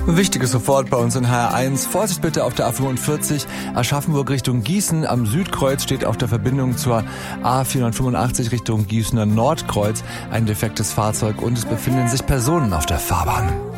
Wichtiges sofort bei uns in HR1. Vorsicht bitte auf der A45 Aschaffenburg Richtung Gießen. Am Südkreuz steht auf der Verbindung zur A485 Richtung Gießener Nordkreuz ein defektes Fahrzeug und es befinden sich Personen auf der Fahrbahn.